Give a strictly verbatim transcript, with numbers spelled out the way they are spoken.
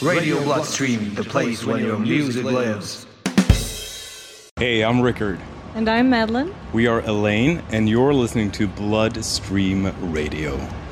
Radio Bloodstream, the place where your music lives. Hey, I'm Rickard. And I'm Madeline. We are Elaine, and you're listening to Bloodstream Radio.